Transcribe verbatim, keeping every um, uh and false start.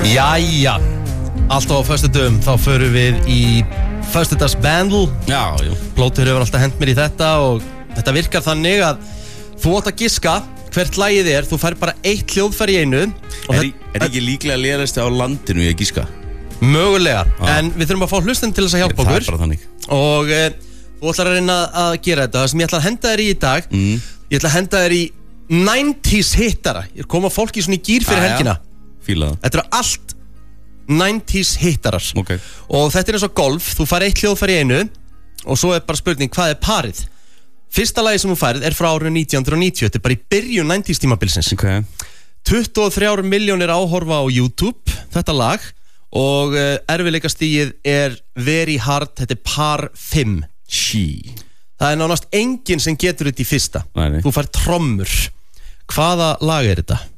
Jæja, alltaf á föstudöfum þá förum við í föstudags bandle. Já, jú. Plótur hefur alltaf hent mér í þetta og þetta virkar þannig að þú átt að giska hvert lagið er, þú fær bara eitt hljóðfæri í einu. Er, er ekki líklega lélegasti á landinu í að giska? Mögulega, ah. en við þurfum að fá hlustun til þess að hjálpa okkur. Það er bara þannig. Og e, þú ætlar að reyna að gera þetta. Það sem ég ætla að henda þér í í dag, mm. ég ætla að henda þér í nineties hittara. Ég er komað fólki svona í gýr fyrir ah, helgina. Fíla það. Þetta eru allt nineties hittarar. Okay. Og þetta er eins og golf, þú fær eitt hljóðfæri í einu og svo er bara spurning, hvað er parið? Fyrsta lagi sem þú færið er frá árinu nítján hundruð og níutíu. Þetta er bara í byrjun nineties tímabilsins. Okay. tuttugu og þrjár milljónir áhorfa á YouTube, þetta lag. Og uh, erfiðleikastigið er very hard, þetta er par fimm. She. Það er nánast enginn sem getur þetta í fyrsta. Nei, nei. Þú fær trommur. Hvaða lag er þetta?